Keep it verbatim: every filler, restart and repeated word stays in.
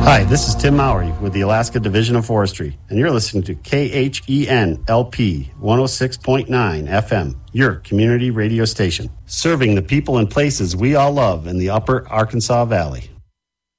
Hi, this is Tim Mowry with the Alaska Division of Forestry, and you're listening to K H E N L P one oh six point nine F M, your community radio station, serving the people and places we all love in the upper Arkansas Valley.